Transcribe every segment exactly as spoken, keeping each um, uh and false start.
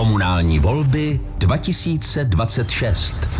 Komunální volby dva tisíce dvacet šest.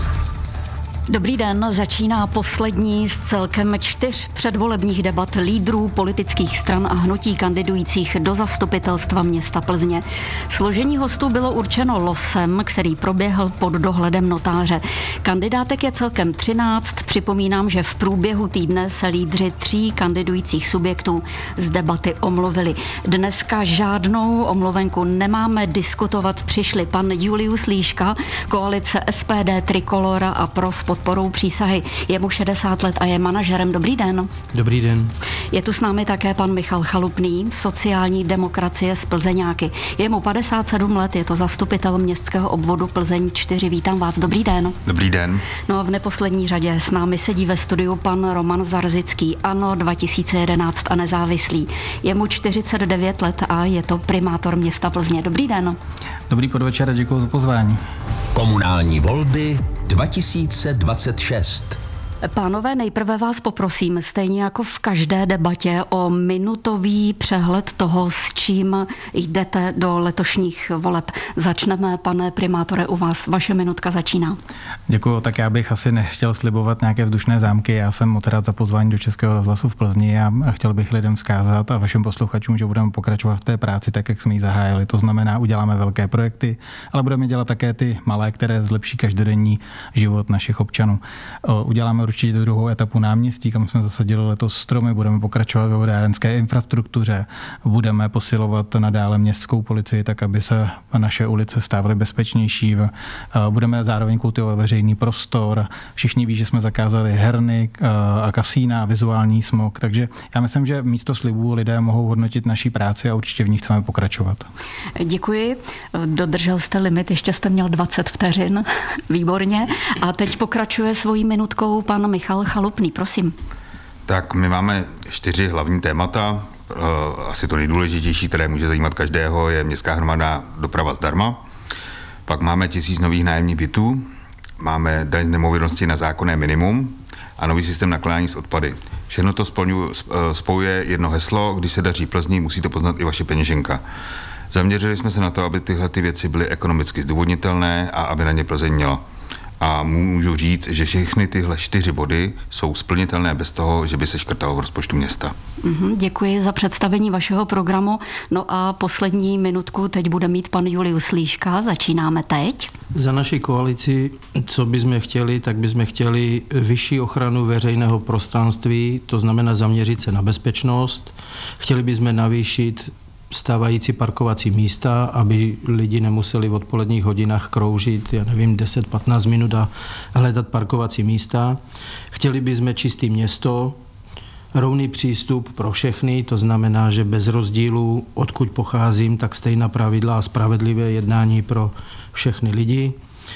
Dobrý den, začíná poslední z celkem čtyř předvolebních debat lídrů politických stran a hnutí kandidujících do zastupitelstva města Plzně. Složení hostů bylo určeno losem, který proběhl pod dohledem notáře. Kandidátek je celkem třináct. Připomínám, že v průběhu týdne se lídři tří kandidujících subjektů z debaty omluvili. Dneska žádnou omluvenku nemáme diskutovat. Přišli pan Julius Líška, koalice S P D Trikolora a Pro s podporou přísahy. Je mu šedesát let a je manažerem. Dobrý den. Dobrý den. Je tu s námi také pan Michal Chalupný, sociální demokracie z Plzeňáky. Je mu padesát sedm let, je to zastupitel městského obvodu Plzeň čtyři. Vítám vás. Dobrý den. Dobrý den. No a v neposlední řadě s námi sedí ve studiu pan Roman Zarzický, ANO dva tisíce jedenáct a nezávislý. Je mu čtyřicet devět let a je to primátor města Plzně. Dobrý den. Dobrý podvečer a děkuji za pozvání. Komunální volby dva tisíce dvacet šest. Pánové, nejprve vás poprosím, stejně jako v každé debatě, o minutový přehled toho, s čím jdete do letošních voleb. Začneme, pane primátore, u vás. Vaše minutka začíná. Děkuji, tak já bych asi nechtěl slibovat nějaké vzdušné zámky. Já jsem moc rád za pozvání do Českého rozhlasu v Plzni a chtěl bych lidem vzkázat a vašim posluchačům, že budeme pokračovat v té práci tak, jak jsme ji zahájili. To znamená, uděláme velké projekty, ale budeme dělat také ty malé, které zlepší každodenní život našich občanů. Uděláme určitě druhou etapu náměstí, kam jsme zasadili letos stromy, budeme pokračovat ve vodárenské infrastruktuře, budeme posilovat nadále městskou policii, tak aby se naše ulice stávaly bezpečnější, budeme zároveň kultivovat veřejný prostor, všichni ví, že jsme zakázali herny a kasína, vizuální smog, takže já myslím, že místo slibů lidé mohou hodnotit naší práci a určitě v ní chceme pokračovat. Děkuji, dodržel jste limit, ještě jste měl dvacet vteřin, výborně, a teď pokračuje svojí minutkou pan Michal Chalupný, prosím. Tak my máme čtyři hlavní témata. Asi to nejdůležitější, které může zajímat každého, je městská hromadná doprava zdarma. Pak máme tisíc nových nájemních bytů, máme daň z nemovitosti na zákonné minimum a nový systém nakládání s odpady. Všechno to spojuje jedno heslo: když se daří Plzni, musí to poznat i vaše peněženka. Zaměřili jsme se na to, aby tyhle ty věci byly ekonomicky zdůvodnitelné a aby na ně Plzeň měla. A můžu říct, že všechny tyhle čtyři body jsou splnitelné bez toho, že by se škrtalo v rozpočtu města. Děkuji za představení vašeho programu. No a poslední minutku teď bude mít pan Julius Líška. Začínáme teď. Za naši koalici, co bychom chtěli, tak bychom chtěli vyšší ochranu veřejného prostranství, to znamená zaměřit se na bezpečnost. Chtěli bychom navýšit stávající parkovací místa, aby lidi nemuseli v odpoledních hodinách kroužit, já nevím, deset patnáct minut a hledat parkovací místa. Chtěli bychom čisté město, rovný přístup pro všechny, to znamená, že bez rozdílu, odkud pocházím, tak stejná pravidla a spravedlivé jednání pro všechny lidi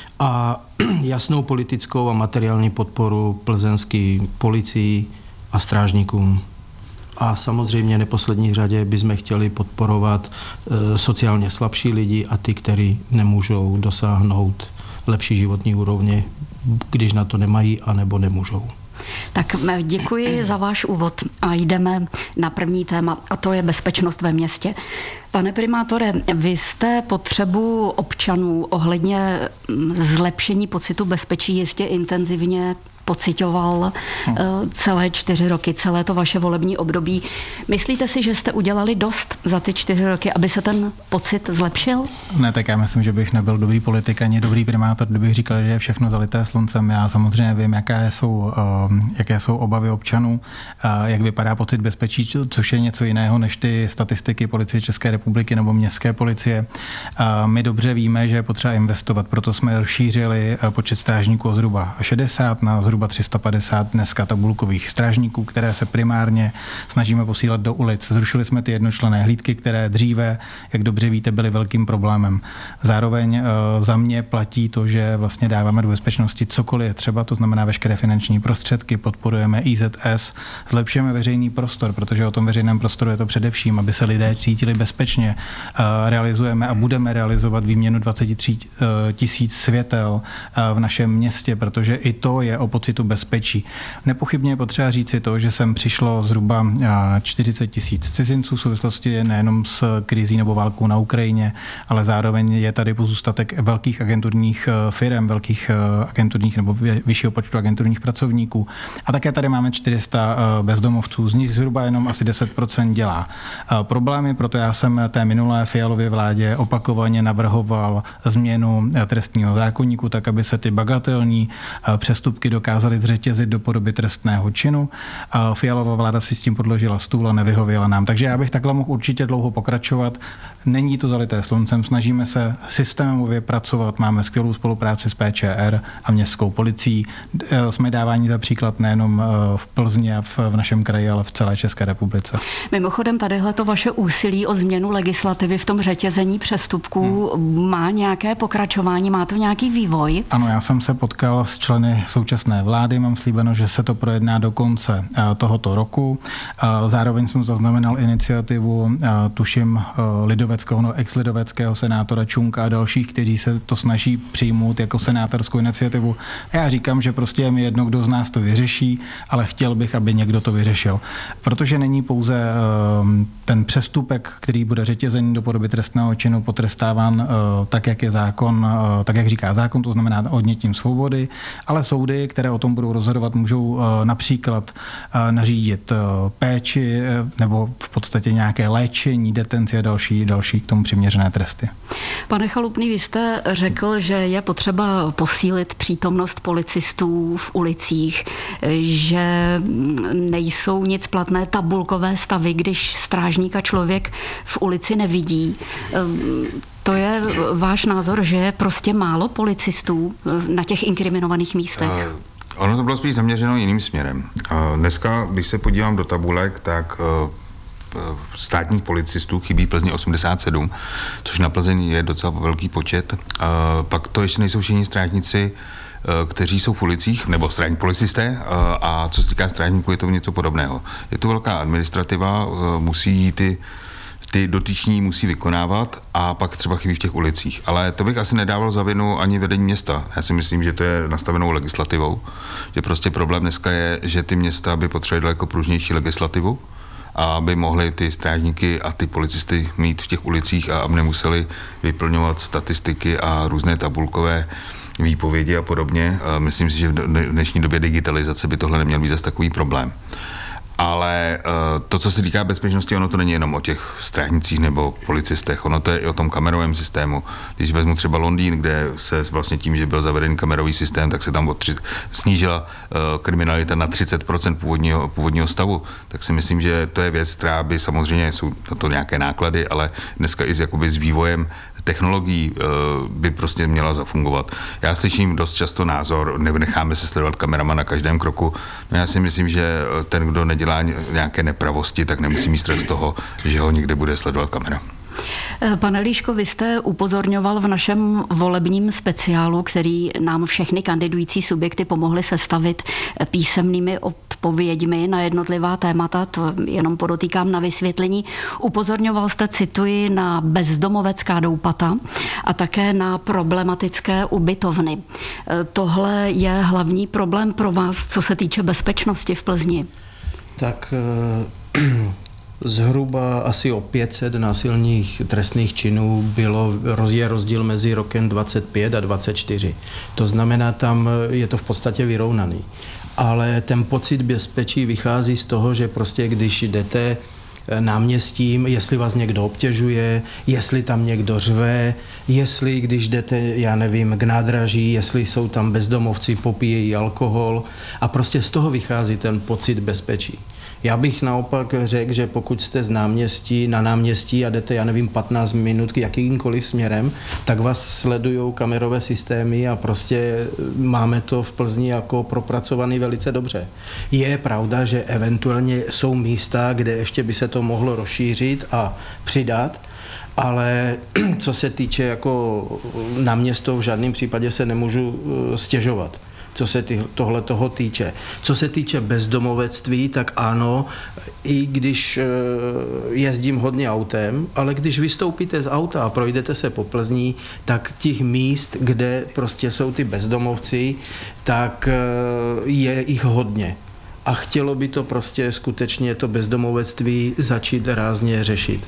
a jasnou politickou a materiální podporu plzeňské policii a strážníkům. A samozřejmě neposlední řadě bychom chtěli podporovat e, sociálně slabší lidi a ty, kteří nemůžou dosáhnout lepší životní úrovně, když na to nemají anebo nemůžou. Tak děkuji za váš úvod a jdeme na první téma, a to je bezpečnost ve městě. Pane primátore, vy jste potřebu občanů ohledně zlepšení pocitu bezpečí jistě intenzivně pocitoval celé čtyři roky, celé to vaše volební období. Myslíte si, že jste udělali dost za ty čtyři roky, aby se ten pocit zlepšil? Ne, tak já myslím, že bych nebyl dobrý politik ani dobrý primátor, kdybych říkal, že je všechno zalité sluncem. Já samozřejmě vím, jaké jsou, jaké jsou obavy občanů, jak vypadá pocit bezpečí, což je něco jiného než ty statistiky Policie České republiky nebo městské policie. My dobře víme, že je potřeba investovat, proto jsme rozšířili počet strážníků o zhruba šedesát na zhruba tři sta padesát dneska tabulkových strážníků, které se primárně snažíme posílat do ulic. Zrušili jsme ty jednočlenné hlídky, které dříve, jak dobře víte, byly velkým problémem. Zároveň e, za mě platí to, že vlastně dáváme do bezpečnosti cokoliv je třeba, to znamená veškeré finanční prostředky, podporujeme I Z S, zlepšujeme veřejný prostor, protože o tom veřejném prostoru je to především, aby se lidé cítili bezpečně. E, realizujeme a budeme realizovat výměnu dvacet tři tisíc světel e, v našem městě, protože i to je o pocitu bezpečí. Nepochybně je potřeba říci to, že sem přišlo zhruba čtyřicet tisíc cizinců v souvislosti nejenom s krizí nebo válkou na Ukrajině, ale zároveň je tady pozůstatek velkých agenturních firem, velkých agenturních nebo vyššího počtu agenturních pracovníků. A také tady máme čtyři sta bezdomovců, z nich zhruba jenom asi deset procent dělá problémy, proto já jsem té minulé Fialově vládě opakovaně navrhoval změnu trestního zákoníku, tak aby se ty bagatelní přestupky dokázaly zřetězit do podoby trestného činu. Fialová vláda si s tím podložila stůl a nevyhověla nám. Takže já bych takhle mohl určitě dlouho pokračovat. Není to zalité sluncem, snažíme se systémově pracovat, máme skvělou spolupráci s P Č R a městskou policií. Jsme dáváni za příklad nejenom v Plzni a v našem kraji, ale v celé České republice. Mimochodem, tadyhle to vaše úsilí o změnu legislativy v tom řetězení přestupků hmm. má nějaké pokračování, má to nějaký vývoj? Ano, já jsem se potkal s členy současné vlády, mám slíbeno, že se to projedná do konce tohoto roku. Zároveň jsem zaznamenal iniciativu, tuším, lidoveckého, no, ex-lidoveckého senátora Čunka a dalších, kteří se to snaží přijmout jako senátorskou iniciativu. A já říkám, že prostě je mi jedno, kdo z nás to vyřeší, ale chtěl bych, aby někdo to vyřešil. Protože není pouze ten přestupek, který bude řetězený do podoby trestného činu, potrestáván tak, jak je zákon, tak, jak říká zákon, to znamená odnětím svobody, ale soudy, které o tom budou rozhodovat, můžou například nařídit péči nebo v podstatě nějaké léčení, detenci a další, další k tomu přiměřené tresty. Pane Chalupný, vy jste řekl, že je potřeba posílit přítomnost policistů v ulicích, že nejsou nic platné tabulkové stavy, když strážníka člověk v ulici nevidí. To je váš názor, že je prostě málo policistů na těch inkriminovaných místech? Uh, ono to bylo spíš zaměřeno jiným směrem. Uh, dneska, když se podívám do tabulek, tak uh, státních policistů chybí Plzni osmdesát sedm, což na Plzeň je docela velký počet. Uh, pak to ještě nejsou všichni strážníci, uh, kteří jsou v ulicích, nebo strážní policisté, uh, a co se týká strážníků, je to něco podobného. Je to velká administrativa, uh, musí ty ty dotyční musí vykonávat a pak třeba chybí v těch ulicích. Ale to bych asi nedával za vinu ani vedení města. Já si myslím, že to je nastavenou legislativou. Že prostě problém dneska je, že ty města by potřebovaly daleko pružnější legislativu a aby mohli ty strážníky a ty policisty mít v těch ulicích a aby nemuseli vyplňovat statistiky a různé tabulkové výpovědi a podobně. Myslím si, že v dnešní době digitalizace by tohle neměl být zase takový problém. Ale to, co se týká bezpečnosti, ono to není jenom o těch strážnicích nebo policistech, ono to je i o tom kamerovém systému. Když vezmu třeba Londýn, kde se vlastně tím, že byl zavedený kamerový systém, tak se tam o tři, snížila kriminalita na třicet procent původního, původního stavu, tak si myslím, že to je věc, která by samozřejmě, jsou na to nějaké náklady, ale dneska i s, jakoby, s vývojem technologií by prostě měla zafungovat. Já slyším dost často názor, necháme se sledovat kamerama na každém kroku. No já si myslím, že ten, kdo nedělá nějaké nepravosti, tak nemusí mít strach z toho, že ho někde bude sledovat kamera. Pane Líško, vy jste upozorňoval v našem volebním speciálu, který nám všechny kandidující subjekty pomohly sestavit písemnými odpověďmi na jednotlivá témata, to jenom podotýkám na vysvětlení. Upozorňoval jste, cituji, na bezdomovecká doupata a také na problematické ubytovny. Tohle je hlavní problém pro vás, co se týče bezpečnosti v Plzni? Tak zhruba asi o pět set násilných trestných činů bylo, je rozdíl mezi rokem dvacet pět a dvacet čtyři. To znamená, tam je to v podstatě vyrovnaný. Ale ten pocit bezpečí vychází z toho, že prostě když jdete náměstím, jestli vás někdo obtěžuje, jestli tam někdo řve, jestli když jdete, já nevím, k nádraží, jestli jsou tam bezdomovci, popíjejí alkohol a prostě z toho vychází ten pocit bezpečí. Já bych naopak řekl, že pokud jste z náměstí, na náměstí a jdete, já nevím, patnáct minut jakýmkoliv směrem, tak vás sledujou kamerové systémy a prostě máme to v Plzni jako propracovaný velice dobře. Je pravda, že eventuálně jsou místa, kde ještě by se to mohlo rozšířit a přidat, ale co se týče jako na město, v žádném případě se nemůžu stěžovat. co se tohle toho týče. Co se týče bezdomovectví, tak ano, i když jezdím hodně autem, ale když vystoupíte z auta a projdete se po Plzni, tak těch míst, kde prostě jsou ty bezdomovci, tak je jich hodně. A chtělo by to prostě skutečně to bezdomovectví začít rázně řešit.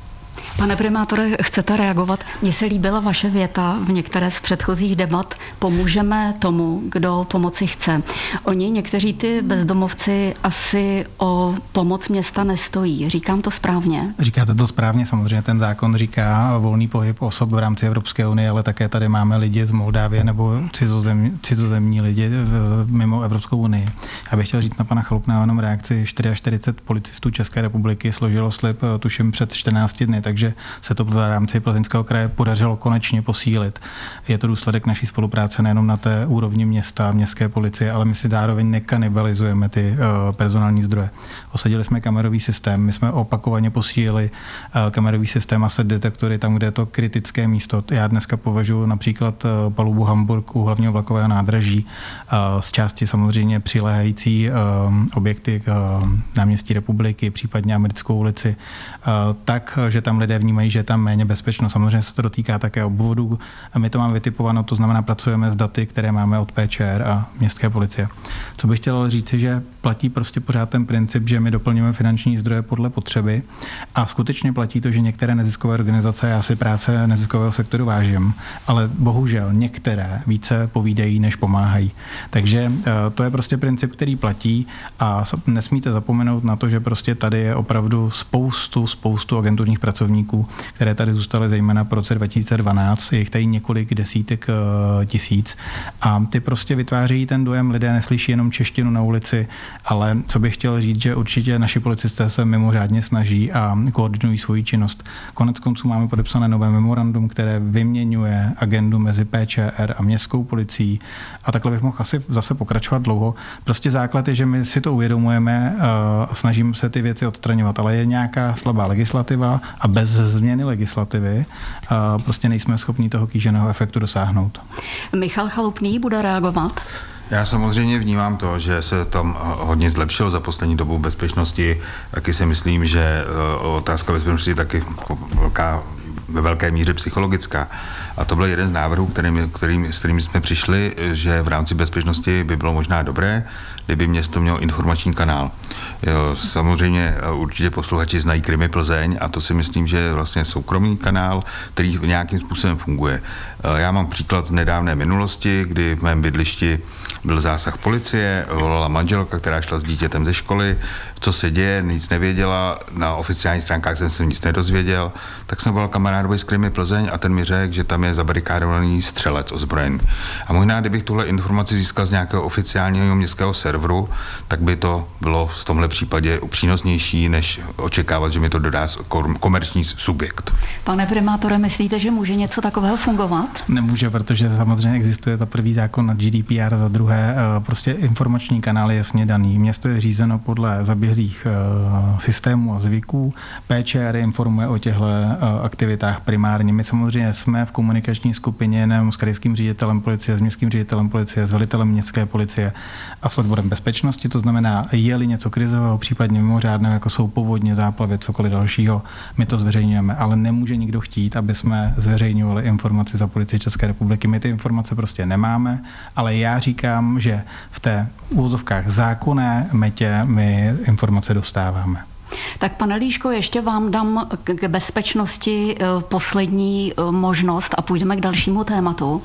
Pane primátore, chcete reagovat? Mně se líbila vaše věta v některé z předchozích debat. Pomůžeme tomu, kdo pomoci chce. Oni, někteří ty bezdomovci, asi o pomoc města nestojí. Říkám to správně? Říkáte to správně, samozřejmě ten zákon říká volný pohyb osob v rámci Evropské unie, ale také tady máme lidi z Moldávie nebo cizozemní, cizozemní lidi mimo Evropskou unii. Já bych chtěl říct na pana Chalupného jenom reakci. čtyřicet čtyři policistů České republiky složilo slib, tuším, před čtrnácti dny, takže se to v rámci Plzeňského kraje podařilo konečně posílit. Je to důsledek naší spolupráce nejenom na té úrovni města, městské policie, ale my si zároveň nekanibalizujeme ty uh, personální zdroje. Osadili jsme kamerový systém, my jsme opakovaně posílili uh, kamerový systém a set detektory tam, kde je to kritické místo. Já dneska považuji například uh, palubu Hamburg u hlavního vlakového nádraží, uh, z části samozřejmě přiléhající uh, objekty k uh, náměstí Republiky, případně Americkou ulici, uh, tak, že tam lidé vnímají, že je tam méně bezpečno. Samozřejmě se to dotýká také obvodů. A my to máme vytipováno, to znamená, pracujeme s daty, které máme od P Č R a městské policie. Co bych chtěl říci, že platí prostě pořád ten princip, že my doplňujeme finanční zdroje podle potřeby a skutečně platí to, že některé neziskové organizace, já si práce neziskového sektoru vážím, ale bohužel některé více povídají, než pomáhají. Takže to je prostě princip, který platí a nesmíte zapomenout na to, že prostě tady je opravdu spoustu, spoustu agenturních pracovníků, které tady zůstaly zejména po roce dva tisíce dvanáct, je jich tady několik desítek tisíc a ty prostě vytvářejí ten dojem, lidé neslyší jenom češtinu na ulici, ale co bych chtěl říct, že určitě naši policisté se mimořádně snaží a koordinují svoji činnost. Konec konců máme podepsané nové memorandum, které vyměňuje agendu mezi P Č R a městskou policií a takhle bych mohl asi zase pokračovat dlouho. Prostě základ je, že my si to uvědomujeme a snažíme se ty věci odstraňovat, ale je nějaká slabá legislativa a bez změny legislativy a prostě nejsme schopni toho kýženého efektu dosáhnout. Michal Chalupný bude reagovat? Já samozřejmě vnímám to, že se tam hodně zlepšilo za poslední dobu bezpečnosti. Taky si myslím, že otázka bezpečnosti je taky velká, ve velké míře psychologická. A to byl jeden z návrhů, kterým, kterým, s kterými jsme přišli, že v rámci bezpečnosti by bylo možná dobré, kdyby město mělo informační kanál. Jo, samozřejmě určitě posluchači znají Krimi Plzeň a to si myslím, že je vlastně soukromý kanál, který nějakým způsobem funguje. Já mám příklad z nedávné minulosti, kdy v mém bydlišti byl zásah policie, volala manželka, která šla s dítětem ze školy, co se děje, nic nevěděla, na oficiálních stránkách jsem se nic nedozvěděl, tak jsem volal kamarádovi z Krimi Plzeň a ten mi řekl, že tam je zabarikádovaný střelec ozbrojený. A možná, kdybych tuhle informaci získal z nějakého oficiálního městského serveru, tak by to bylo v tomhle případě přínosnější, než očekávat, že mi to dodá komerční subjekt. Pane primátore, myslíte, že může něco takového fungovat? Nemůže, protože samozřejmě existuje za prvý zákon na G D P R, za druhé prostě informační kanál je jasně daný. Město je řízeno podle zaběhlých systémů a zvyků. P Č R informuje o těchto aktivitách primárně. My samozřejmě jsme v komunikační skupině nejen s krajským ředitelem policie, s městským ředitelem policie, s velitelem městské policie a s odborem bezpečnosti. To znamená, je-li něco krizového, případně mimořádného, jako jsou povodně, záplavy, cokoliv dalšího, my to zveřejňujeme, ale nemůže nikdo chtít, aby jsme zveřejňovali informaci za Policii České republiky. My ty informace prostě nemáme, ale já říkám, že v té úvozovkách zákonné metě my informace dostáváme. Tak pane Líško, ještě vám dám k bezpečnosti poslední možnost a půjdeme k dalšímu tématu.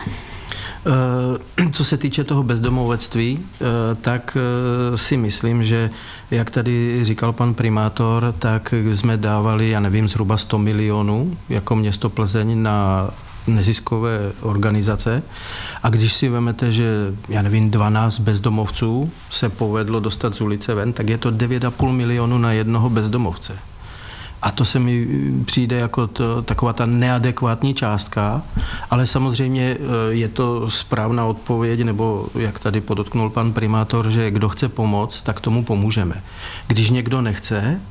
Co se týče toho bezdomovectví, tak si myslím, že jak tady říkal pan primátor, tak jsme dávali, já nevím, zhruba sto milionů jako město Plzeň na neziskové organizace. A když si vemete, že, já nevím, dvanáct bezdomovců se povedlo dostat z ulice ven, tak je to devět a půl milionu na jednoho bezdomovce. A to se mi přijde jako to, taková ta neadekvátní částka, ale samozřejmě je to správná odpověď, nebo jak tady podotknul pan primátor, že kdo chce pomoct, tak tomu pomůžeme. Když někdo nechce,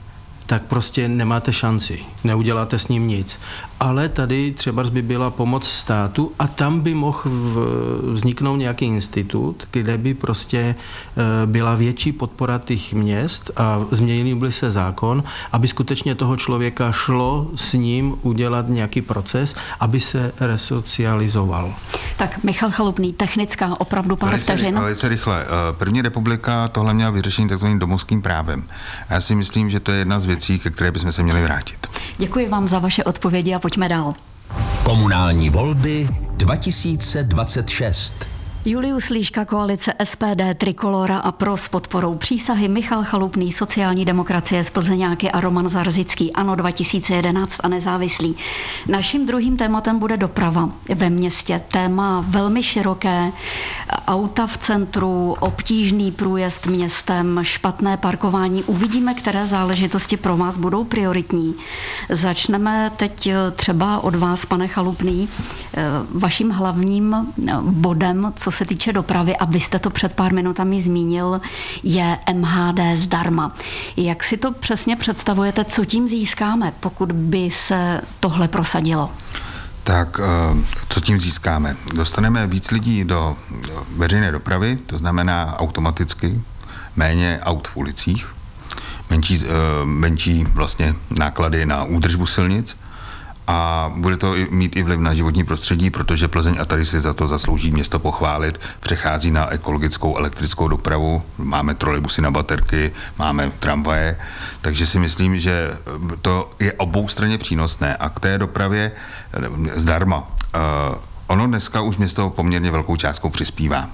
tak prostě nemáte šanci, neuděláte s ním nic. Ale tady třeba by byla pomoc státu a tam by mohl vzniknout nějaký institut, kde by prostě byla větší podpora těch měst a změnil by se zákon, aby skutečně toho člověka šlo s ním udělat nějaký proces, aby se resocializoval. Tak Michal Chalupný, technická, opravdu pár velice, vteřin. Velice rychle. První republika tohle měla vyřešení takzvaným domovským právem. A já si myslím, že to je jedna z věcí, ke které bychom se měli vrátit. Děkuji vám za vaše odpovědi a pojďme dál. Komunální volby dva tisíce dvacet šest. Julius Líška, koalice S P D, Trikolora a Pro s podporou Přísahy, Michal Chalupný, sociální demokracie z Plzeňáky a Roman Zarzický, ANO dva tisíce jedenáct a nezávislý. Naším druhým tématem bude doprava ve městě. Téma velmi široké, auta v centru, obtížný průjezd městem, špatné parkování. Uvidíme, které záležitosti pro vás budou prioritní. Začneme teď třeba od vás, pane Chalupný, vaším hlavním bodem, co se týče dopravy, a vy jste to před pár minutami zmínil, je M H D zdarma. Jak si to přesně představujete, co tím získáme, pokud by se tohle prosadilo? Tak co tím získáme? Dostaneme víc lidí do veřejné dopravy, to znamená automaticky méně aut v ulicích, menší, menší vlastně náklady na údržbu silnic, a bude to mít i vliv na životní prostředí, protože Plzeň, a tady si za to zaslouží město pochválit, přechází na ekologickou elektrickou dopravu. Máme trolejbusy na baterky, máme tramvaje, takže si myslím, že to je oboustranně přínosné. A k té dopravě zdarma. Ono dneska už město poměrně velkou částkou přispívá.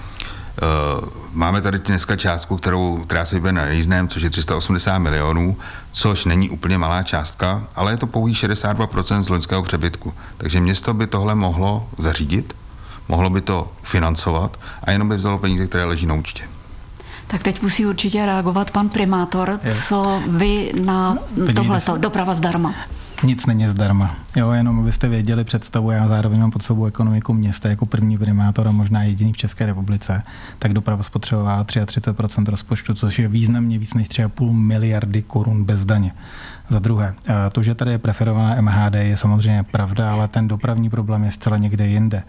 Máme tady dneska částku, kterou, která se vybere na jízdném, což je tři sta osmdesát milionů, což není úplně malá částka, ale je to pouhý šedesát dva procent z loňského přebytku. Takže město by tohle mohlo zařídit, mohlo by to financovat a jenom by vzalo peníze, které leží na účtě. Tak teď musí určitě reagovat pan primátor. Co vy na tohleto, doprava zdarma? Nic není zdarma. Jo, jenom abyste věděli představu, já zároveň mám pod sebou ekonomiku města jako první primátor a možná jediný v České republice, tak doprava spotřebová třicet tři procent rozpočtu, což je významně víc než tři a půl miliardy korun bez daně. Za druhé, to, že tady je preferovaná M H D, je samozřejmě pravda, ale ten dopravní problém je zcela někde jinde.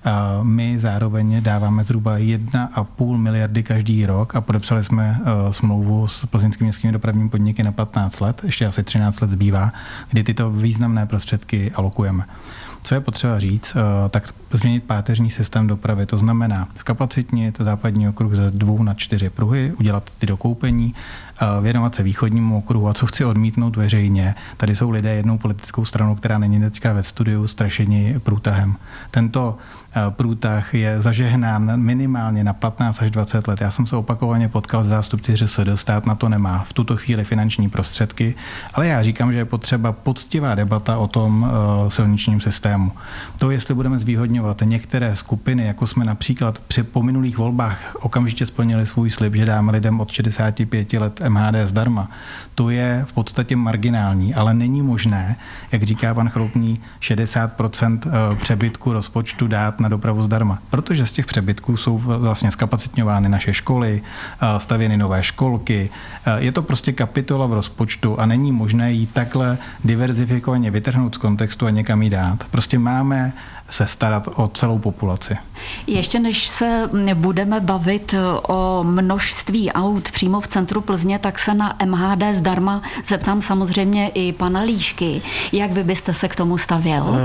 My zároveň dáváme zhruba jedna a půl miliardy každý rok a podepsali jsme smlouvu s plzeňskými městskými dopravními podniky na patnáct let, ještě asi třináct let zbývá, kdy tyto významné prostředky alokujeme. Co je potřeba říct, tak změnit páteřní systém dopravy, to znamená zkapacitnit západní okruh ze dvou na čtyři pruhy, udělat ty dokoupení, věnovat se východnímu okruhu. A co chci odmítnout veřejně, tady jsou lidé jednou politickou stranou, která není teďka ve studiu, strašení průtahem. Tento průtah je zažehnán minimálně na patnáct až dvacet let. Já jsem se opakovaně potkal s zástupci ŘSD, stát na to nemá v tuto chvíli finanční prostředky, ale já říkám, že je potřeba poctivá debata o tom uh, silničním systému. To, jestli budeme zvýhodňovat některé skupiny, jako jsme například při pominulých volbách okamžitě splnili svůj slib, že dáme lidem od šedesáti pěti let M H D zdarma, to je v podstatě marginální, ale není možné, jak říká pan Chalupný, šedesát procent přebytku rozpočtu dát na dopravu zdarma, protože z těch přebytků jsou vlastně zkapacitňovány naše školy, stavěny nové školky. Je to prostě kapitola v rozpočtu a není možné ji takhle diverzifikovaně vytrhnout z kontextu a někam ji dát. Prostě máme se starat o celou populaci. Ještě než se budeme bavit o množství aut přímo v centru Plzně, tak se na M H D zdarma zeptám samozřejmě i pana Líšky. Jak vy byste se k tomu stavěl? Uh,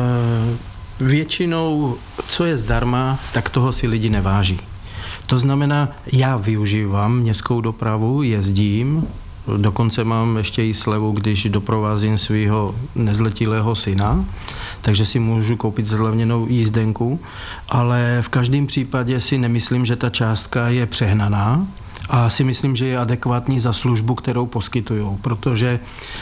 většinou, co je zdarma, tak toho si lidi neváží. To znamená, já využívám městskou dopravu, jezdím, dokonce mám ještě i slevu, když doprovázím svého nezletilého syna, takže si můžu koupit zlevněnou jízdenku, ale v každém případě si nemyslím, že ta částka je přehnaná a si myslím, že je adekvátní za službu, kterou poskytují, protože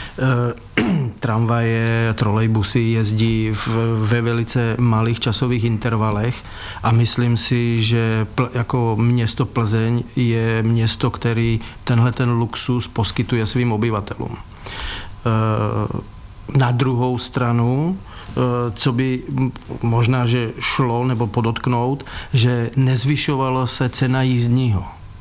e, tramvaje, trolejbusy jezdí v, ve velice malých časových intervalech a myslím si, že pl, jako město Plzeň je město, který tenhle ten luxus poskytuje svým obyvatelům. E, na druhou stranu, co by možná, že šlo nebo podotknout, že nezvyšovala se cena jízdního.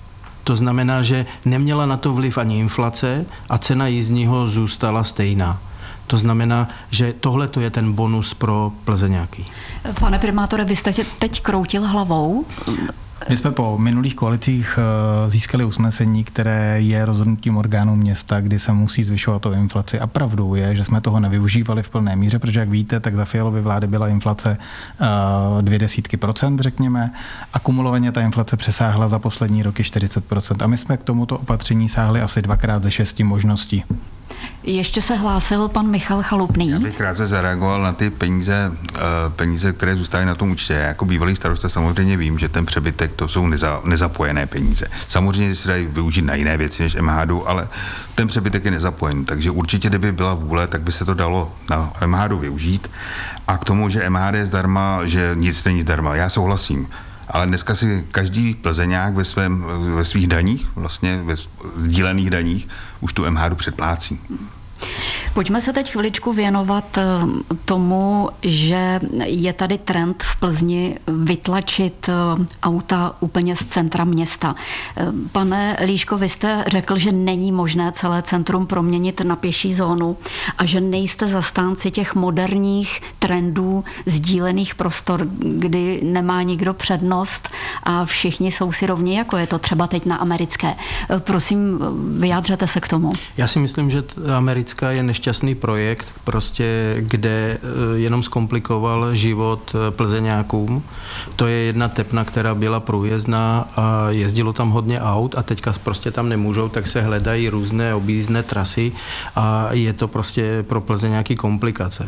To znamená, že neměla na to vliv ani inflace a cena jízdního zůstala stejná. To znamená, že tohle je ten bonus pro Plzeňáky. Pane primátore, vy jste teď kroutil hlavou. My jsme po minulých koalicích získali usnesení, které je rozhodnutím orgánů města, kdy se musí zvyšovat o inflaci. A pravdou je, že jsme toho nevyužívali v plné míře, protože jak víte, tak za Fialovy vlády byla inflace dvě desítky procent, řekněme. A kumulovaně ta inflace přesáhla za poslední roky čtyřicet procent. A my jsme k tomuto opatření sáhli asi dvakrát ze šesti možností. Ještě se hlásil pan Michal Chalupný. Já bych krátce zareagoval na ty peníze, peníze, které zůstaly na tom účtě. Já jako bývalý starosta samozřejmě vím, že ten přebytek to jsou neza, nezapojené peníze. Samozřejmě se dají využít na jiné věci než M H D, ale ten přebytek je nezapojen. Takže určitě, kdyby byla vůle, tak by se to dalo na M H D využít. A k tomu, že M H D je zdarma, že nic není zdarma. Já souhlasím. Ale dneska si každý Plzeňák ve, svém, ve svých daních, vlastně ve sdílených daních, už tu M H D předplácí. Pojďme se teď chviličku věnovat tomu, že je tady trend v Plzni vytlačit auta úplně z centra města. Pane Líško, vy jste řekl, že není možné celé centrum proměnit na pěší zónu a že nejste zastánci těch moderních trendů sdílených prostor, kdy nemá nikdo přednost a všichni jsou si rovni, jako je to třeba teď na Americké. Prosím, vyjádřete se k tomu. Já si myslím, že Americká je nešťastný projekt, prostě, kde jenom zkomplikoval život Plzeňákům. To je jedna tepna, která byla průjezdná a jezdilo tam hodně aut a teďka prostě tam nemůžou, tak se hledají různé objízdné trasy a je to prostě pro Plzeňáky komplikace.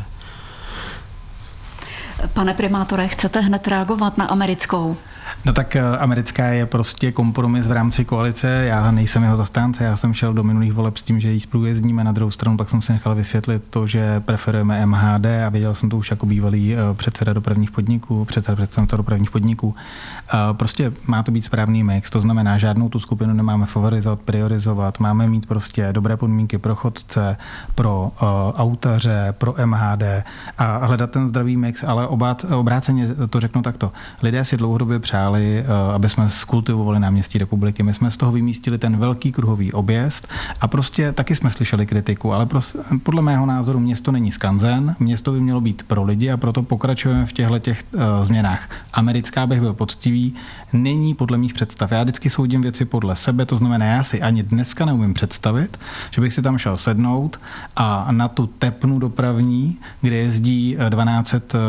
Pane primátore, chcete hned reagovat na Americkou? No tak Americká je prostě kompromis v rámci koalice. Já nejsem jeho zastánce, já jsem šel do minulých voleb s tím, že ji zprůjezdníme. Na druhou stranu pak jsem si nechal vysvětlit to, že preferujeme M H D a věděl jsem to už jako bývalý předseda dopravních podniků, předseda představitelů dopravních podniků. Prostě má to být správný mix, to znamená, žádnou tu skupinu nemáme favorizovat, priorizovat, máme mít prostě dobré podmínky pro chodce, pro uh, autaře, pro M H D a hledat ten zdravý mix, ale obát, obráceně to řeknu takto. Lidé si dlouhodobě přáli, aby jsme skultivovali náměstí republiky. My jsme z toho vymístili ten velký kruhový objezd a prostě taky jsme slyšeli kritiku, ale prostě, podle mého názoru město není skanzen, město by mělo být pro lidi a proto pokračujeme v těchto těch uh, změnách. Americká, bych byl poctivý, není podle mých představ. Já vždycky soudím věci podle sebe, to znamená, já si ani dneska neumím představit, že bych si tam šel sednout a na tu tepnu dopravní, kde jezdí dvanáct set uh,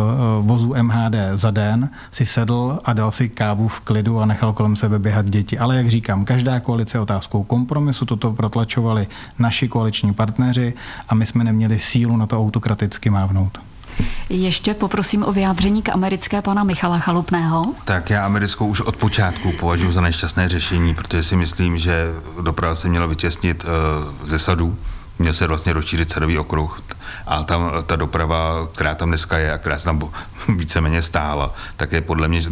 vozů M H D za den, si sedl a dal si kávu v klidu a nechal kolem sebe běhat děti. Ale jak říkám, každá koalice je otázkou kompromisu, toto protlačovali naši koaliční partneři a my jsme neměli sílu na to autokraticky mávnout. Ještě poprosím o vyjádření k Americké pana Michala Chalupného. Tak já Americkou už od počátku považuji za nešťastné řešení, protože si myslím, že doprava se měla vytěsnit uh, ze sadů, měl se vlastně rozšířit sadový okruh a tam ta doprava, která tam dneska je a která se tam víceméně stála, tak je podle mě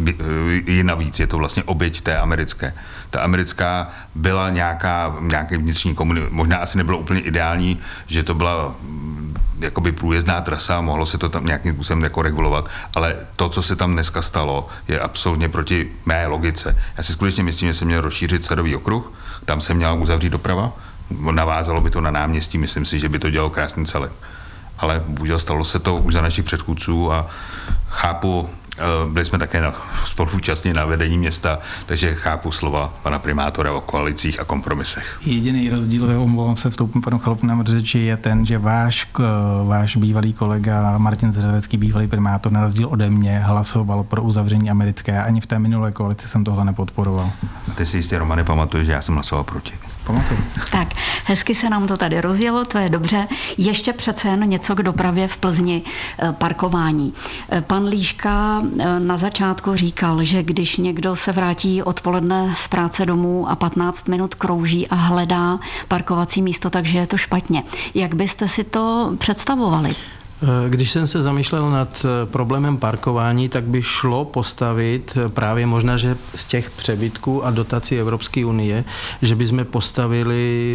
i navíc, je to vlastně oběť té Americké. Ta Americká byla nějaká, nějaký vnitřní komunikace, možná asi nebylo úplně ideální, že to byla jakoby průjezdná trasa, mohlo se to tam nějakým způsobem jako regulovat, ale to, co se tam dneska stalo, je absolutně proti mé logice. Já si skutečně myslím, že se měl rozšířit sadový okruh, tam se měla uzavřít doprava, navázalo by to na náměstí, myslím si, že by to dělalo krásný celek. Ale bohužel stalo se to už za našich předchůdců a chápu, byli jsme také na, spoluúčastní na vedení města, takže chápu slova pana primátora o koalicích a kompromisech. Jediný rozdíl, omlouvám se, vstoupím panu Chalupnému do řeči, je ten, že váš, váš bývalý kolega Martin Zřevecký, bývalý primátor, na rozdíl ode mě hlasoval pro uzavření Americké. Já ani v té minulé koalici jsem tohle nepodporoval. A ty si jistě, Romane, pamatuješ, že já jsem hlasoval proti. Pamatuju. Tak, hezky se nám to tady rozjelo, to je dobře. Ještě přece jen něco k dopravě v Plzni, parkování. Pan Líška na začátku říkal, že když někdo se vrátí odpoledne z práce domů a patnáct minut krouží a hledá parkovací místo, takže je to špatně. Jak byste si to představovali? Když jsem se zamýšlel nad problémem parkování, tak by šlo postavit právě možná, že z těch přebytků a dotací Evropské unie, že by jsme postavili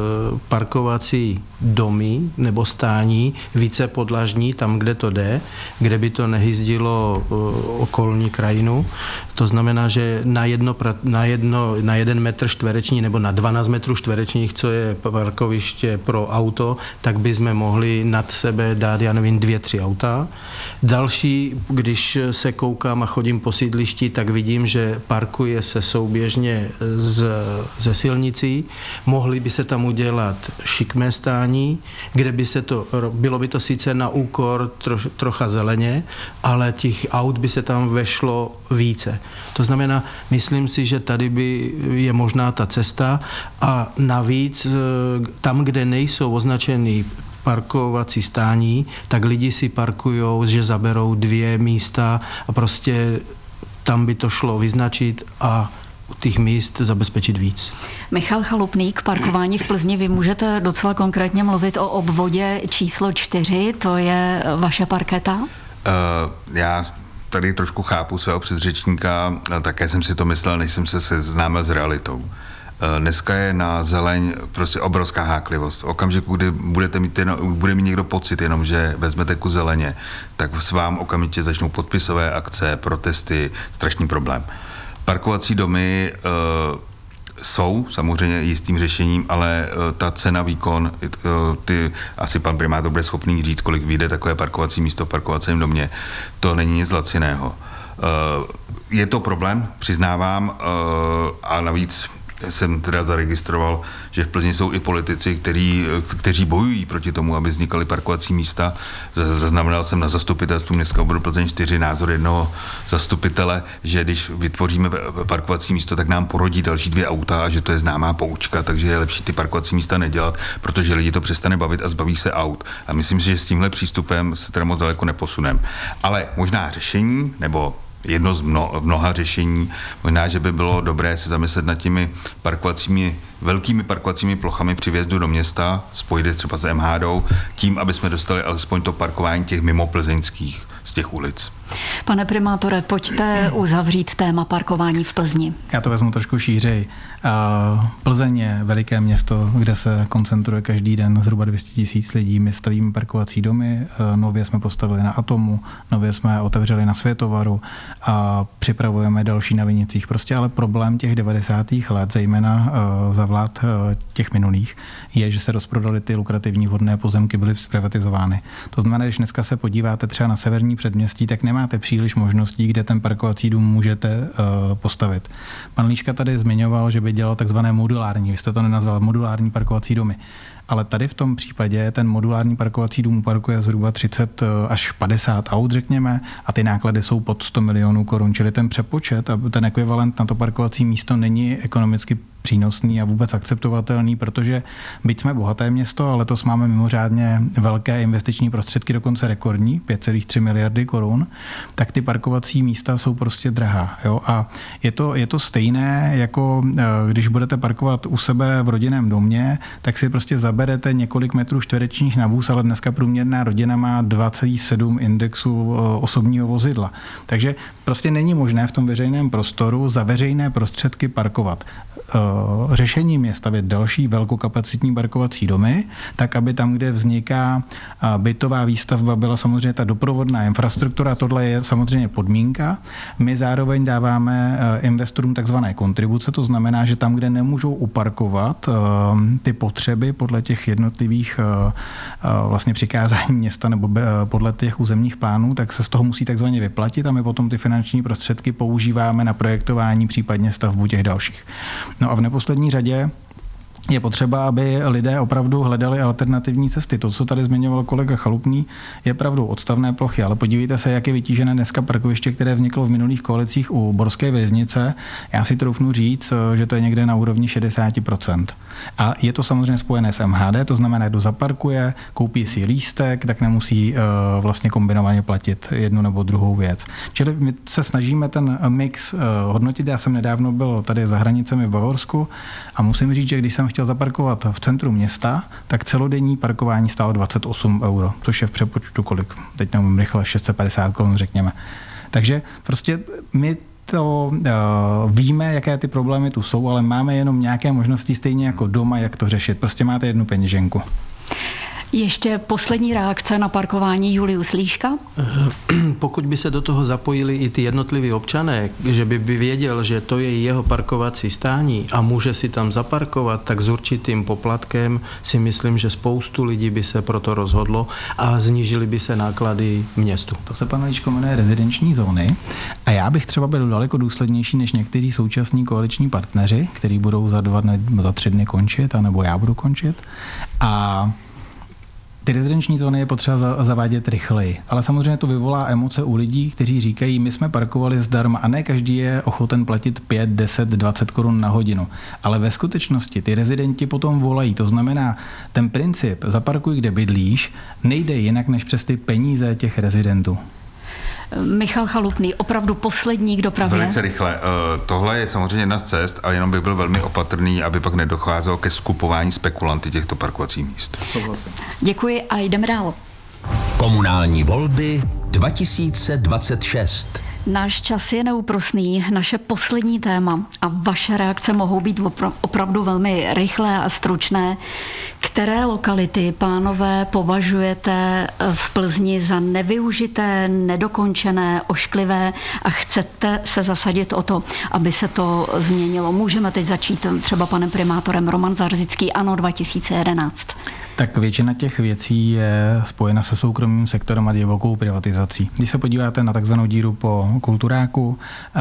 parkovací domy nebo stání více podlažní, tam, kde to jde, kde by to nehyzdilo okolní krajinu. To znamená, že na, jedno, na, jedno, na jeden metr čtvereční nebo na dvanáct metrů čtverečních, co je parkoviště pro auto, tak by jsme mohli nad sebe dát, já nevím, dvě, tři auta. Další, když se koukám a chodím po sídlišti, tak vidím, že parkuje se souběžně z, ze silnicí. Mohli by se tam udělat šikmé stání, kde by se to, bylo by to sice na úkor tro, trocha zeleně, ale těch aut by se tam vešlo více. To znamená, myslím si, že tady by je možná ta cesta a navíc tam, kde nejsou označeny parkovací stání, tak lidi si parkujou, že zaberou dvě místa a prostě tam by to šlo vyznačit a u těch míst zabezpečit víc. Michal Chalupný, k parkování v Plzni vy můžete docela konkrétně mluvit o obvodě číslo čtyři, to je vaše parketa? Uh, já tady trošku chápu svého předřečníka, také jsem si to myslel, než jsem se seznámil s realitou. Dneska je na zeleň prostě obrovská háklivost. V okamžiku, kdy budete mít, jenom, bude mít někdo pocit jenom, že vezmete ku zeleně, tak s vám okamžitě začnou podpisové akce, protesty, strašný problém. Parkovací domy e, jsou samozřejmě jistým řešením, ale e, ta cena, výkon, e, ty, asi pan primátor bude schopný říct, kolik vyjde takové parkovací místo v parkovacím domě, to není nic laciného. E, je to problém, přiznávám, e, a navíc jsem teda zaregistroval, že v Plzni jsou i politici, který, kteří bojují proti tomu, aby vznikaly parkovací místa. Zaznamenal jsem na zastupitelstvu městského obvodu Plzeň čtyři názor jednoho zastupitele, že když vytvoříme parkovací místo, tak nám porodí další dvě auta a že to je známá poučka, takže je lepší ty parkovací místa nedělat, protože lidi to přestane bavit a zbaví se aut. A myslím si, že s tímhle přístupem se teda moc daleko neposuneme. Ale možná řešení, nebo jedno z mno, mnoha řešení, možná, že by bylo dobré se zamyslet nad těmi parkovacími, velkými parkovacími plochami při vjezdu do města, spojit třeba s MHDou, tím, aby jsme dostali alespoň to parkování těch mimo plzeňských z těch ulic. Pane primátore, pojďte uzavřít téma parkování v Plzni. Já to vezmu trošku šířej. Plzeň je veliké město, kde se koncentruje každý den zhruba dvě stě tisíc lidí. My stavíme parkovací domy, nově jsme postavili na Atomu, nově jsme otevřeli na Světovaru a připravujeme další na Vinicích. Prostě ale problém těch devadesátých let, zejména za vlád těch minulých, je, že se rozprodaly ty lukrativní vodné pozemky, byly zprivatizovány. To znamená, když dneska se podíváte třeba na severní předměstí, tak nemáte příliš možností, kde ten parkovací dům můžete uh, postavit. Pan Líška tady zmiňoval, že by dělal takzvané modulární, vy jste to nenazval, modulární parkovací domy. Ale tady v tom případě ten modulární parkovací dům parkuje zhruba třicet až padesát aut, řekněme, a ty náklady jsou pod sto milionů korun, čili ten přepočet a ten ekvivalent na to parkovací místo není ekonomicky přínosný a vůbec akceptovatelný, protože byť jsme bohaté město, ale letos máme mimořádně velké investiční prostředky, dokonce rekordní, pět celá tři miliardy korun, tak ty parkovací místa jsou prostě drahá. Jo? A je to, je to stejné, jako když budete parkovat u sebe v rodinném domě, tak si prostě zaberete několik metrů čtverečních na vůz, ale dneska průměrná rodina má dva celá sedm indexu osobního vozidla. Takže prostě není možné v tom veřejném prostoru za veřejné prostředky parkovat. Řešením je stavět další velkokapacitní parkovací domy, tak aby tam, kde vzniká bytová výstavba, byla samozřejmě ta doprovodná infrastruktura. Tohle je samozřejmě podmínka. My zároveň dáváme investorům takzvané kontribuce, to znamená, že tam, kde nemůžou uparkovat ty potřeby podle těch jednotlivých vlastně přikázání města nebo podle těch územních plánů, tak se z toho musí takzvaně vyplatit a my potom ty finanční prostředky používáme na projektování, případně stavbu těch dalších. No a v neposlední řadě je potřeba, aby lidé opravdu hledali alternativní cesty. To, co tady zmiňoval kolega Chalupný, je pravdou odstavné plochy, ale podívejte se, jak je vytížené dneska parkoviště, které vzniklo v minulých koalicích u Borské věznice. Já si troufnu říct, že to je někde na úrovni šedesát procent. A je to samozřejmě spojené s M H D, to znamená, kdo zaparkuje, koupí si lístek, tak nemusí uh, vlastně kombinovaně platit jednu nebo druhou věc. Čili my se snažíme ten mix uh, hodnotit. Já jsem nedávno byl tady za hranicemi v Bavorsku a musím říct, že když jsem chtěl chtěl zaparkovat v centru města, tak celodenní parkování stálo dvacet osm euro, což je v přepočtu kolik? Teď nevím rychle, šest set padesát korun řekněme. Takže prostě my to uh, víme, jaké ty problémy tu jsou, ale máme jenom nějaké možnosti stejně jako doma, jak to řešit. Prostě máte jednu peněženku. Ještě poslední reakce na parkování Julius Líška. Pokud by se do toho zapojili i ty jednotliví občané, že by, by věděl, že to je jeho parkovací stání a může si tam zaparkovat, tak s určitým poplatkem si myslím, že spoustu lidí by se proto rozhodlo a znížily by se náklady městu. To se, pane Líško, jmenuje rezidenční zóny a já bych třeba byl daleko důslednější než někteří současní koaliční partneři, kteří budou za dva dny, za tři dny končit, anebo já budu končit. A ty rezidenční zóny je potřeba zavádět rychleji, ale samozřejmě to vyvolá emoce u lidí, kteří říkají, my jsme parkovali zdarma a ne každý je ochoten platit pět, deset, dvacet korun na hodinu. Ale ve skutečnosti ty rezidenti potom volají, to znamená, ten princip zaparkuj, kde bydlíš, nejde jinak než přes ty peníze těch rezidentů. Michal Chalupný, opravdu poslední k dopravě. Velice rychle. Tohle je samozřejmě jedna z cest, ale jenom bych byl velmi opatrný, aby pak nedocházelo ke skupování spekulanty těchto parkovacích míst. Děkuji a jdeme dál. Komunální volby dva tisíce dvacet šest. Náš čas je neúprosný, naše poslední téma a vaše reakce mohou být opra- opravdu velmi rychlé a stručné. Které lokality, pánové, považujete v Plzni za nevyužité, nedokončené, ošklivé a chcete se zasadit o to, aby se to změnilo? Můžeme teď začít třeba panem primátorem. Roman Zarzický, ANO dva tisíce jedenáct. Tak většina těch věcí je spojena se soukromým sektorem a divokou privatizací. Když se podíváte na takzvanou díru po Kulturáku,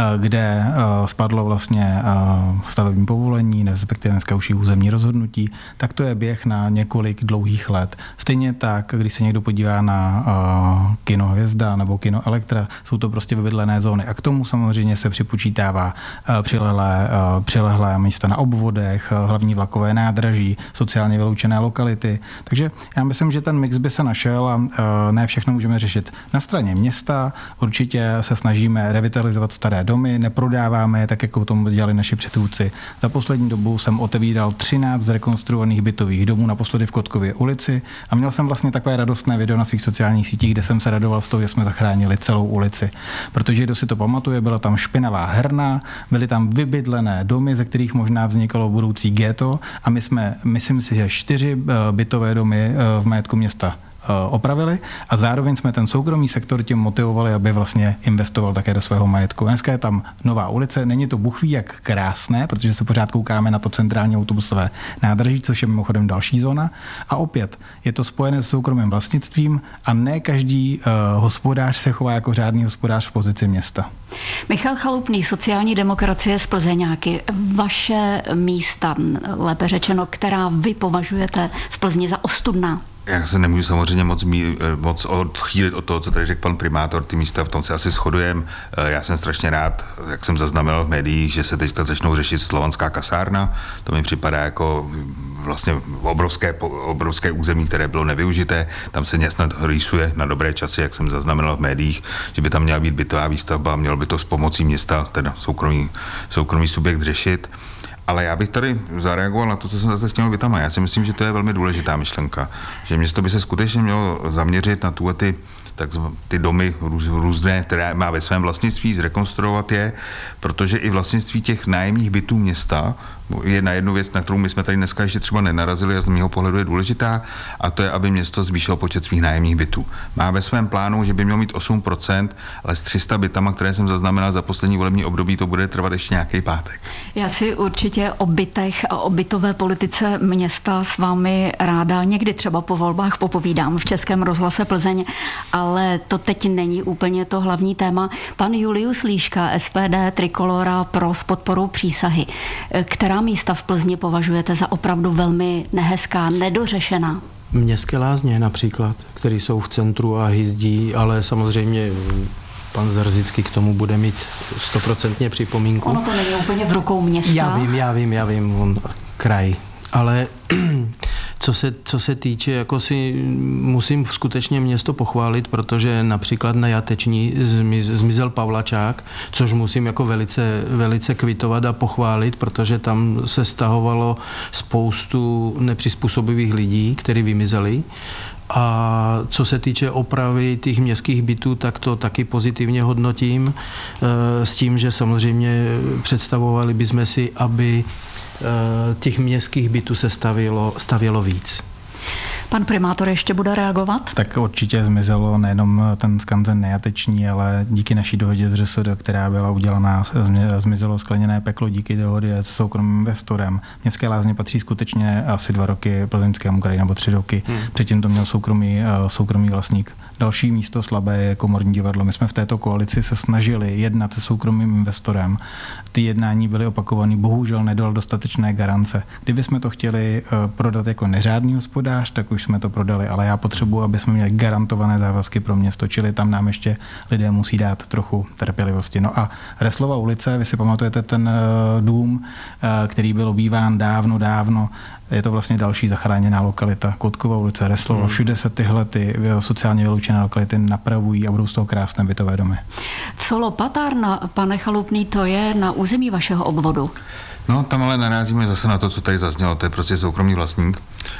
kde spadlo vlastně stavební povolení, respektive dneska už i územní rozhodnutí, tak to je běh na několik dlouhých let. Stejně tak, když se někdo podívá na kino Hvězda nebo kino Elektra, jsou to prostě vybydlené zóny. A k tomu samozřejmě se připočítává přilehlé, přilehlé místa na obvodech, hlavní vlakové nádraží, sociálně vyloučené lokality. Takže já myslím, že ten mix by se našel a ne všechno můžeme řešit. Na straně města určitě se snažíme revitalizovat staré domy, neprodáváme je tak, jako tomu dělali naši předchůdci. Za poslední dobu jsem otevíral třináct zrekonstruovaných bytových domů, naposledy v Kotkově ulici a měl jsem vlastně takové radostné video na svých sociálních sítích, kde jsem se radoval z toho, že jsme zachránili celou ulici. Protože kdo si to pamatuje, byla tam špinavá herna, byly tam vybydlené domy, ze kterých možná vznikalo budoucí ghetto a my jsme, myslím si, že čtyři bytové domy v majetku města opravili a zároveň jsme ten soukromý sektor tím motivovali, aby vlastně investoval také do svého majetku. Dneska je tam nová ulice, není to bůh ví jak krásné, protože se pořád koukáme na to centrální autobusové nádraží, což je mimochodem další zóna. A opět je to spojené s soukromým vlastnictvím a ne každý uh, hospodář se chová jako řádný hospodář v pozici města. Michal Chalupný, sociální demokracie z Plzeňáky. Vaše místa, lépe řečeno, která vy považujete v Plzni za ostudná? Já se nemůžu samozřejmě moc, mý, moc odchýlit od toho, co tady řekl pan primátor, ty místa v tom se asi shodujeme. Já jsem strašně rád, jak jsem zaznamenal v médiích, že se teďka začnou řešit slovanská kasárna. To mi připadá jako vlastně obrovské, obrovské území, které bylo nevyužité. Tam se snad rýsuje na dobré časy, jak jsem zaznamenal v médiích, že by tam měla být bytová výstavba, mělo by to s pomocí města, teda soukromý, soukromý subjekt řešit. Ale já bych tady zareagoval na to, co jsem zase s těmi bytama. Já si myslím, že to je velmi důležitá myšlenka. Že město by se skutečně mělo zaměřit na tuhle ty, tak ty domy růz, různé, které má ve svém vlastnictví, zrekonstruovat je, protože i vlastnictví těch nájemních bytů města je na jednu věc, na kterou my jsme tady dneska ještě třeba nenarazili a z mého pohledu je důležitá, a to je, aby město zvýšilo počet svých nájemních bytů. Má ve svém plánu, že by mělo mít osm procent, ale s tři sta bytama, které jsem zaznamenal za poslední volební období, to bude trvat ještě nějaký pátek. Já si určitě o bytech a o bytové politice města s vámi ráda někdy třeba po volbách popovídám v Českém rozhlase Plzeň, ale to teď není úplně to hlavní téma. Pan Julius Líška, S P D Trikolora pro s podporou přísahy. Která místa v Plzni považujete za opravdu velmi nehezká, nedořešená? Městské lázně například, které jsou v centru a hyzdí, ale samozřejmě pan Zarzický k tomu bude mít stoprocentně připomínku. Ono to není úplně v rukou města. Já vím, já vím, já vím, on kraj. Ale Co se, co se týče, jako si musím skutečně město pochválit, protože například na Jateční zmiz, zmizel Pavlačák, což musím jako velice, velice kvitovat a pochválit, protože tam se stahovalo spoustu nepřizpůsobivých lidí, kteří vymizeli. A co se týče opravy těch městských bytů, tak to taky pozitivně hodnotím, s tím, že samozřejmě představovali bychom si, aby těch městských bytů se stavělo, stavělo víc. Pan primátor ještě bude reagovat? Tak určitě zmizelo nejenom ten skanzen Nejateční, ale díky naší dohodě s ŘSD, která byla udělaná, zmizelo skleněné peklo díky dohodě s soukromým investorem. Městské lázně patří skutečně asi dva roky Plzeňskému kraji nebo tři roky. Hmm. Předtím to měl soukromý, soukromý vlastník. Další místo slabé je Komorní divadlo. My jsme v této koalici se snažili jednat se soukromým investorem. Ty jednání byly opakované, bohužel nedal dostatečné garance. Kdyby jsme to chtěli prodat jako neřádný hospodář, tak už jsme to prodali, ale já potřebuji, aby jsme měli garantované závazky pro město, čili tam nám ještě lidé musí dát trochu trpělivosti. No a Reslova ulice, vy si pamatujete ten dům, který byl obýván dávno, dávno, je to vlastně další zachráněná lokalita. Kotkova ulice, Reslova, hmm. všude se tyhle ty sociálně vyloučené lokality napravují a budou z toho krásné bytové domy. Co Lopatárna, pane Chalupný, to je na území vašeho obvodu? No, tam ale narazíme zase na to, co tady zaznělo, to je prostě soukromý vlastník.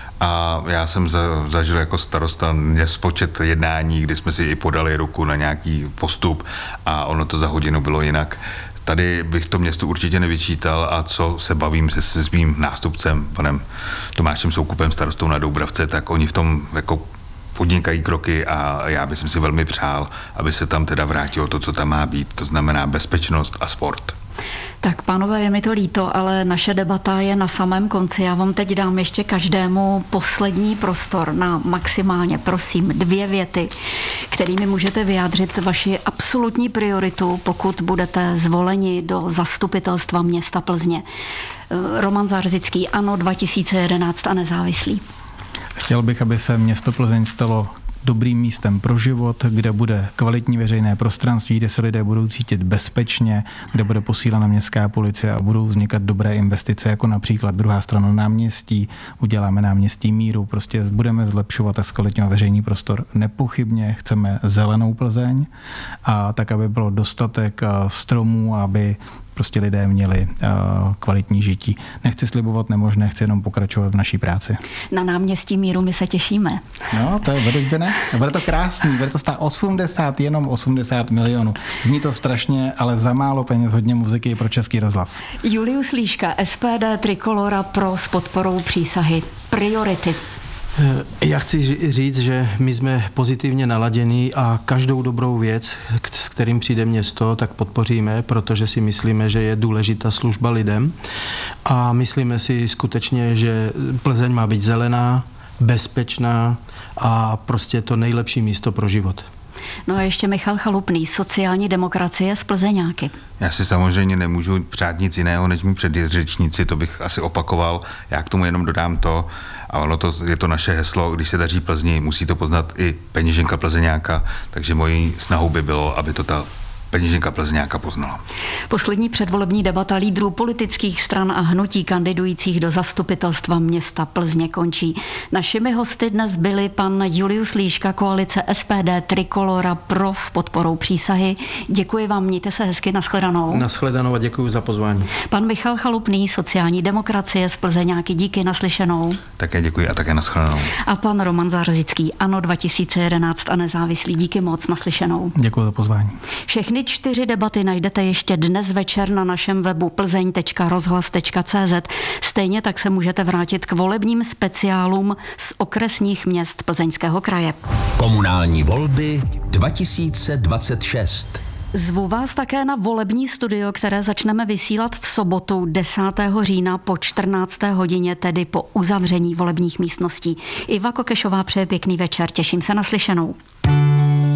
A já jsem za, zažil jako starosta nespočet jednání, kdy jsme si i podali ruku na nějaký postup a ono to za hodinu bylo jinak. Tady bych to městu určitě nevyčítal a co se bavím se, se svým nástupcem, panem Tomášem Soukupem, starostou na Doubravce, tak oni v tom jako podnikají kroky a já bych si velmi přál, aby se tam teda vrátilo to, co tam má být, to znamená bezpečnost a sport. Tak, pánové, je mi to líto, ale naše debata je na samém konci. Já vám teď dám ještě každému poslední prostor na maximálně, prosím, dvě věty, kterými můžete vyjádřit vaši absolutní prioritu, pokud budete zvoleni do zastupitelstva města Plzně. Roman Zářzický, ANO dva tisíce jedenáct a nezávislý. Chtěl bych, aby se město Plzeň stalo dobrým místem pro život, kde bude kvalitní veřejné prostranství, kde se lidé budou cítit bezpečně, kde bude posílena městská policie a budou vznikat dobré investice, jako například druhá strana náměstí, uděláme náměstí míru, prostě budeme zlepšovat a zkvalitňovat veřejný prostor. Nepochybně chceme zelenou Plzeň a tak, aby bylo dostatek stromů, aby prostě lidé měli uh, kvalitní žití. Nechci slibovat nemožné, chci jenom pokračovat v naší práci. Na náměstí míru my se těšíme. No, to je vedle, ne? Bude to krásný, bude to stát osmdesát, jenom osmdesát milionů. Zní to strašně, ale za málo peněz, hodně muziky pro Český rozhlas. Julius Líška, S P D Trikolora pro s podporou přísahy. Priority. Já chci říct, že my jsme pozitivně naladění a každou dobrou věc, s kterým přijde město, tak podpoříme, protože si myslíme, že je důležitá služba lidem a myslíme si skutečně, že Plzeň má být zelená, bezpečná a prostě to nejlepší místo pro život. No a ještě Michal Chalupný, sociální demokracie z Plzeňáky. Já si samozřejmě nemůžu přát nic jiného, než mý předřečníci, to bych asi opakoval. Já k tomu jenom dodám to, a ono to, je to naše heslo, když se daří Plzni, musí to poznat i peněženka Plzeňáka, takže mojí snahou by bylo, aby to ta peněženka Plzeňáka poznala. Poslední předvolební debata lídrů politických stran a hnutí kandidujících do zastupitelstva města Plzně končí. Našimi hosty dnes byli pan Julius Líška, koalice S P D Trikolora pro s podporou přísahy. Děkuji vám, mějte se hezky, nashledanou. Nashledanou a děkuji za pozvání. Pan Michal Chalupný, sociální demokracie z Plzeňáky, díky, naslyšenou. Také děkuji a také nashledanou. A pan Roman Zářzický, ANO dva tisíce jedenáct a nezávislý, díky moc, naslyšenou. Děkuji za pozvání. Všechny čtyři debaty najdete ještě dnes večer na našem webu plzeň tečka rozhlas tečka cé zet. Stejně tak se můžete vrátit k volebním speciálům z okresních měst Plzeňského kraje. Komunální volby dva tisíce dvacet šest. Zvu vás také na volební studio, které začneme vysílat v sobotu desátého října po čtrnácté hodině, tedy po uzavření volebních místností. Iva Kokešová přeje pěkný večer, těším se na slyšenou.